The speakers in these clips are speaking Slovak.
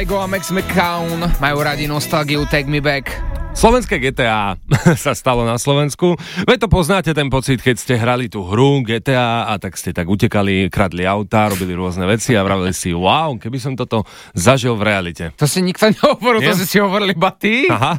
Kygo a Max McCown majú radi nostalgiu Take Me Back. Slovenské GTA sa stalo na Slovensku. Veď to poznáte ten pocit, keď ste hrali tú hru GTA a tak ste tak utekali, kradli autá, robili rôzne veci a vravili si, wow, keby som toto zažil v realite. To si nikto nehovoril, to si hovorili iba ty? Aha.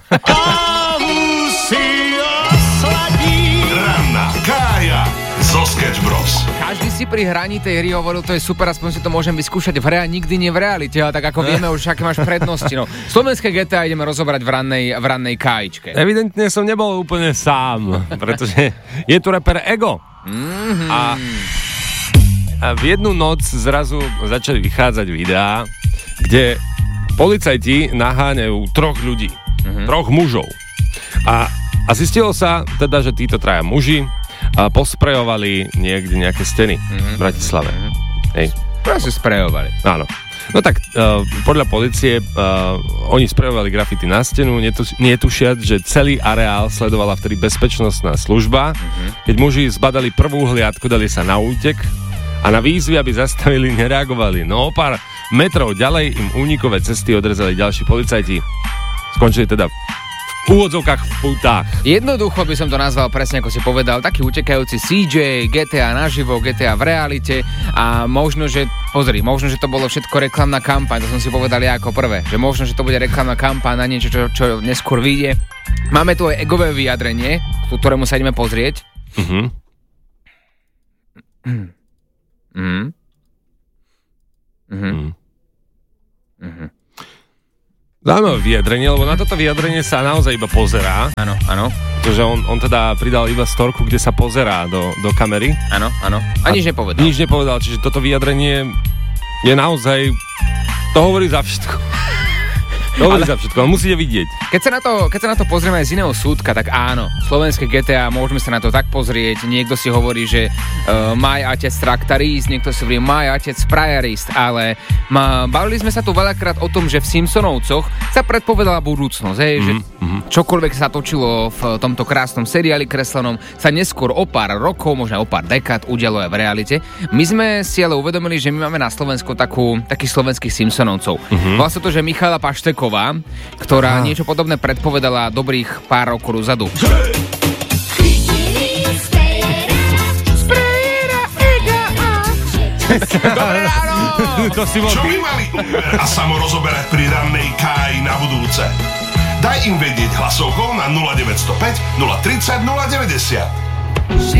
Ranná Kája zo Sketch Bros. Každý si pri hraní tej hry hovoril, to je super, aspoň si to môžem vyskúšať v hre a nikdy nie v realite, ale tak ako vieme už, aké máš prednosti. No. Slovenské GTA ideme rozobrať v rannej Kájičke. Evidentne som nebol úplne sám, pretože je tu rapper Ego. A v jednu noc zrazu začali vychádzať videá, kde policajti naháňajú 3 ľudí, 3 mužov. A zistilo sa teda, že títo 3 muži posprejovali niekde nejaké steny v Bratislave. Hej. Proste sprejovali. Áno. No tak podľa policie oni sprejovali grafity na stenu, netušiac, že celý areál sledovala vtedy bezpečnostná služba. Keď muži zbadali prvú hliadku, dali sa na útek a na výzvy, aby zastavili, nereagovali. No o pár metrov ďalej im únikové cesty odrezali ďalší policajti. Skončili teda v úvodzovkách v putách. Jednoducho by som to nazval presne ako si povedal, taký utekajúci CJ, GTA naživo, GTA v realite a možno, že to bolo všetko reklamná kampaň, to som si povedal ja ako prvé, že možno, že to bude reklamná kampaň na niečo, čo neskôr vyjde. Máme tu aj egové vyjadrenie, ktorému sa ideme pozrieť. Zaujímavé vyjadrenie, lebo na toto vyjadrenie sa naozaj iba pozerá. Áno. Pretože on teda pridal iba storku, kde sa pozerá do kamery. Áno. A nič nepovedal. Nič nepovedal, čiže toto vyjadrenie je naozaj... To hovorí za všetko. Ale musíte vidieť. Keď sa na to pozrieme aj z iného súdka, tak áno, slovenské GTA, môžeme sa na to tak pozrieť. Niekto si hovorí, že maj otec traktorist, niekto si hovorí maj otec sprajerist, ale bavili sme sa tu veľakrát o tom, že v Simpsonovcoch sa predpovedala budúcnosť, že čokoľvek sa točilo v tomto krásnom seriáli kreslenom, sa neskôr o pár rokov, možno o pár dekád udialo aj v realite. My sme si ale uvedomili, že my máme na Slovensku takých slovenských Simpsonovcov. Vlastne to, že Michala Pašteková, ktorá niečo podobné predpovedala dobrých pár rokov dozadu. Dobré ráno! Čo by mali Uber a Samo rozoberať pri rannej Káji na budúce? Daj im vedieť hlasovkou na 0905 030 090.